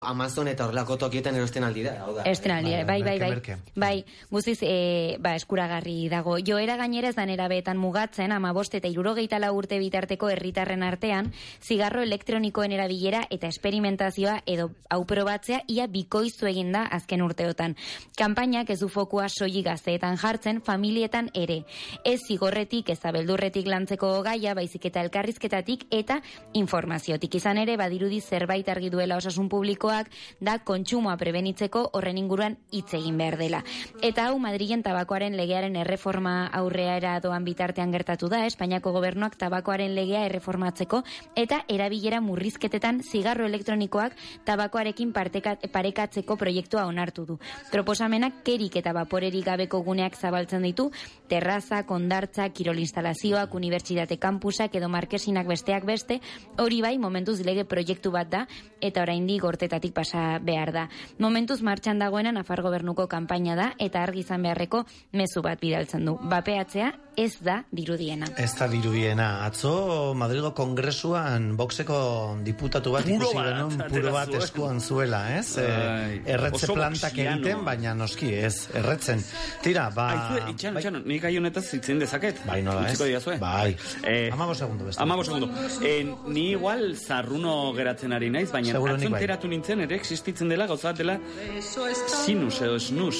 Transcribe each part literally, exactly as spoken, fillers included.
Amazon eta horrelako tokietan erosten aldira. Erosten aldira, bai, bai, bai. Bai, guztiz, e, ba, eskuragarri dago. Joera gainera ez danera behetan mugatzen, ama bost eta hirurogeita lau urte bitarteko herritarren artean, zigarro elektronikoen erabilera eta esperimentazioa edo hau probatzea ia bikoiztu egin da azken urteotan. Kanpainak ez du fokua soilik gazteetan jartzen, familietan ere. Ez zigorretik, ez abeldurretik lantzeko gaia, baizik eta elkarrizketatik eta informaziotik. Izan ere, badirudi zerbait argi duela osasun publiko da kontsumoa prebenitzeko horren inguruan hitz egin behar dela. Eta hau Madrilen tabakoaren legearen erreforma aurreara doan bitartean gertatu da, Espainiako gobernuak tabakoaren legea erreformatzeko eta erabilera murrizketetan zigarro elektronikoak tabakoarekin partekat, parekatzeko proiektua onartu du. Proposamenak kerik eta vaporerik gabeko guneak zabaltzen ditu, terraza, kondartza, kirol instalazioak, unibertsitate kampusak edo markesinak besteak beste, hori bai momentuz lege proiektu bat da, eta oraindik gortetatik pasa behar da. Momentuz martxan dagoena Nafar gobernuko kanpaina da eta argi izan beharreko mezu bat bidaltzen du. Bapeatzea ez da dirudiena. Ez da dirudiena. Atzo Madrilgo Kongresuan boxeko diputatu bat ikusi genuen puro bat eskuan zuela, ez? E, erretze plantak egiten, baina noski, ez, erretzen. Tira, ba... Aizue, itxan, itxan, nik gai honetaz zitzen dezaket. Bai, nola ez? Bai. Eh, Amabo segundo beste. Amabo segundo. Eh, ni igual zarruno geratzen ari naiz, baina atzon teratu nintzen ere existitzen dela, gauzat dela sinus edo snus.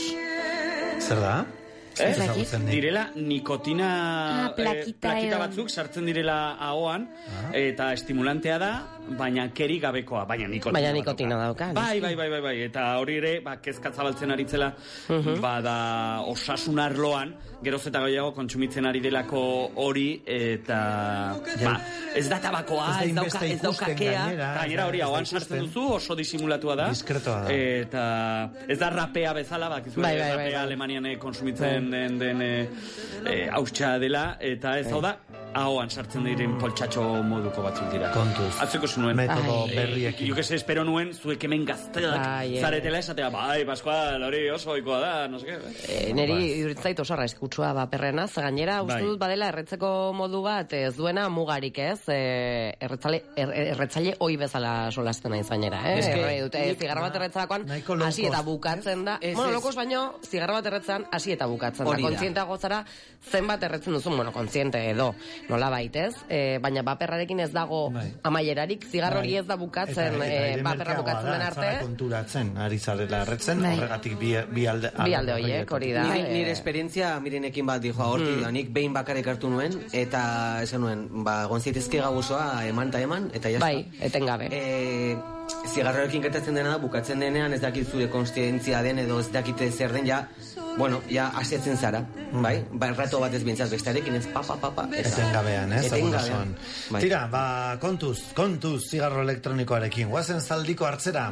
Zer da? Eh? Direla nikotina ah, plakita, eh, plakita batzuk sartzen direla ahoan ah. eta estimulantea da, baina keri gabekoa, baina nikotina. Baina nikotina dauka. Bai, bai, bai, bai, bai, eta hori ere, ba, kezkatzabaltzen aritzela, uh-huh. bada osasun arloan, geroz eta gehiago kontsumitzen ari delako hori, eta ba, ez da tabakoa, ez, ez dauka, ez daukakea, gainera hori ahoan sartzen duzu, oso disimulatua da, diskretoa da. Eta ez da rapea bezala, bak, bai, bai, rapea bai, Alemanian konsumitzen den, den e, e, hautsa dela, eta ez hau da, ahoan sartzen diren poltsatxo moduko batzuk dira. Kontuz. Atzeko nuen. Metodo berriekin. Jo que se espero nuen, zuek hemen gazteak zaretela esatea, bai, Pascual, hori oso oikoa da, no sé qué. E, neri iruditzait oso arraizkutsua baperrena, gainera uste dut badela erretzeko modu bat ez duena mugarik ez, e, erretzale, er, erretzaile oi bezala solasten naiz gainera, eh? Erre dute, zigarra bat erretzalakoan hasi eta bukatzen da. Ez, bueno, ez. lokos baino, zigarra bat erretzan hasi eta bukatzen da. Kontzientea gozara zenbat erretzen duzu, bueno, kontziente edo, nola baitez, e, baina baperrarekin ez dago bai. Amaierarik, zigarro hori ez da bukatzen, eta, eta, e, baperra bukatzen den arte. Zara konturatzen, ari zarela erretzen, bai. Horregatik bi, bi alde... Bi alde horiek, hori da. Nire, nire esperientzia mirenekin bat dijo agortu mm. nik behin bakarrik hartu nuen, eta esan nuen, ba, gonzitezke gabuzoa eman eta eman, eta jazta. Bai, etengabe. E, zigarroekin gertatzen dena da, bukatzen denean ez dakit zure konstientzia den edo ez dakite zer den, ja, bueno, ja asetzen zara, bai? Ba, rato bat ez bintzat bestarekin, ez papa, papa. Etengabean, ez? Etengabean. Bai. Tira, ba, kontuz, kontuz, zigarro elektronikoarekin. Guazen zaldiko hartzera.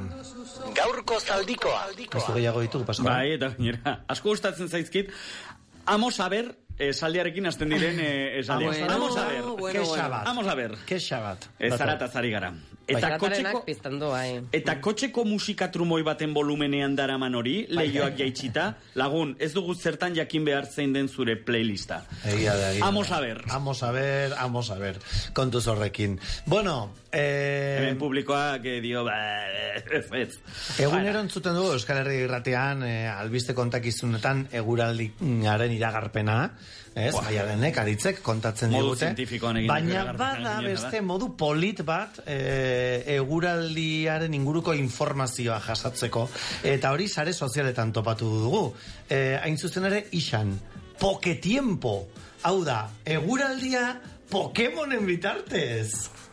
Gaurko zaldikoa. Ez du gehiago ditu, Pascual. Bai, eta gainera, asko gustatzen zaizkit, amos a ver, eh, saldiarekin hasten diren eh, esaldiak. Ah, bueno, amos a ver. Bueno, bueno. Amos a ver. Kexa bat. Ez zarata zari gara. Eta kotxeko, eta kotxeko musika trumoi baten volumenean daraman hori, lehioak jaitsita, lagun, ez dugu zertan jakin behar zein den zure playlista. Egia da, egia. Amos a ver. Amos a ver, amos a ver. Kontuz horrekin. Bueno, eh... hemen publikoa, que dio... Ez, ez. Egunero entzuten dugu Euskal Herri irratean, eh, albiste kontakizunetan, eguraldiaren iragarpena, ez, gaiarenek, aritzek, kontatzen digute. Baina bada beste modu polit bat, eh, eguraldiaren inguruko informazioa jasatzeko, eta hori sare sozialetan topatu dugu. Eh, hain zuzen ere, isan, poketiempo, hau da, eguraldia Pokemonen bitartez.